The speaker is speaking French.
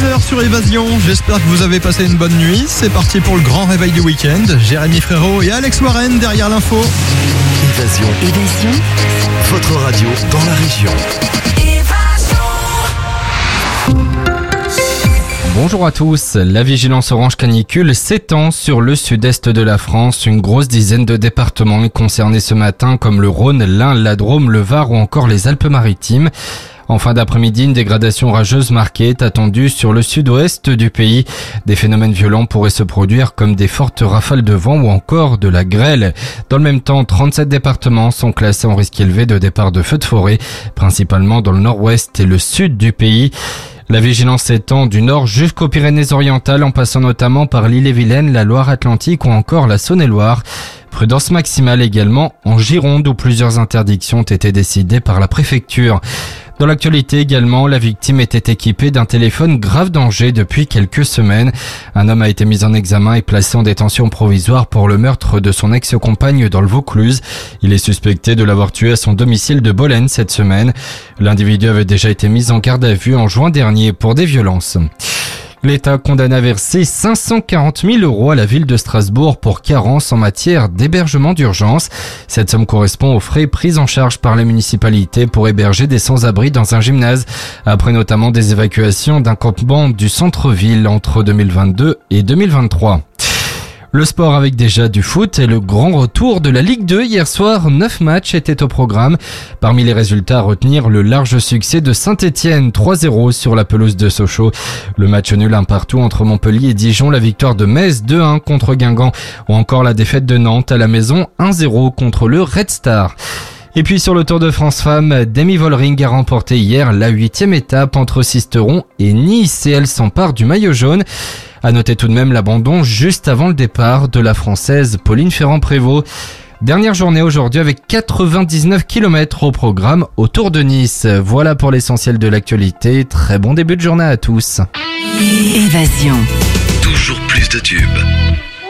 6h sur Évasion, j'espère que vous avez passé une bonne nuit. C'est parti pour le grand réveil du week-end. Jérémy Frérot et Alex Warren derrière l'info. Évasion. Votre radio dans la région. Bonjour à tous, la vigilance orange canicule s'étend sur le sud-est de la France. Une grosse dizaine de départements est concernée ce matin comme le Rhône, l'Ain, la Drôme, le Var ou encore les Alpes-Maritimes. En fin d'après-midi, une dégradation orageuse marquée est attendue sur le sud-ouest du pays. Des phénomènes violents pourraient se produire comme des fortes rafales de vent ou encore de la grêle. Dans le même temps, 37 départements sont classés en risque élevé de départ de feux de forêt, principalement dans le nord-ouest et le sud du pays. La vigilance s'étend du nord jusqu'aux Pyrénées-Orientales en passant notamment par l'Ille-et-Vilaine, la Loire-Atlantique ou encore la Saône-et-Loire. Prudence maximale également en Gironde où plusieurs interdictions ont été décidées par la préfecture. Dans l'actualité également, la victime était équipée d'un téléphone grave danger depuis quelques semaines. Un homme a été mis en examen et placé en détention provisoire pour le meurtre de son ex-compagne dans le Vaucluse. Il est suspecté de l'avoir tué à son domicile de Bolène cette semaine. L'individu avait déjà été mis en garde à vue en juin dernier pour des violences. L'État condamne à verser 540 000 € à la ville de Strasbourg pour carence en matière d'hébergement d'urgence. Cette somme correspond aux frais pris en charge par les municipalités pour héberger des sans-abri dans un gymnase, après notamment des évacuations d'un campement du centre-ville entre 2022 et 2023. Le sport avec déjà du foot et le grand retour de la Ligue 2. Hier soir, 9 matchs étaient au programme. Parmi les résultats à retenir, le large succès de Saint-Etienne, 3-0 sur la pelouse de Sochaux. Le match nul 1-1 entre Montpellier et Dijon, la victoire de Metz 2-1 contre Guingamp ou encore la défaite de Nantes à la maison 1-0 contre le Red Star. Et puis sur le Tour de France Femmes, Demi Vollering a remporté hier la 8e étape entre Sisteron et Nice et elle s'empare du maillot jaune. À noter tout de même l'abandon juste avant le départ de la Française Pauline Ferrand-Prévot. Dernière journée aujourd'hui avec 99 km au programme autour de Nice. Voilà pour l'essentiel de l'actualité. Très bon début de journée à tous. Évasion. Toujours plus de tubes.